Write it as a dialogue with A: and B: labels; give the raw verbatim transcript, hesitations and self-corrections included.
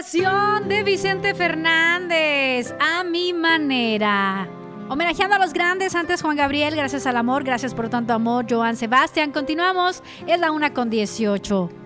A: De Vicente Fernández, A Mi Manera. Homenajeando a los grandes, antes Juan Gabriel, gracias al amor, gracias por tanto amor, Joan Sebastián. Continuamos, es la una con dieciocho.